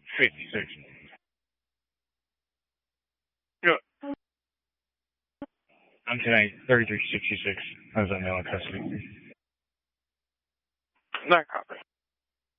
56. Yeah. I'm tonight, 3366. I was on male in custody. Not copy.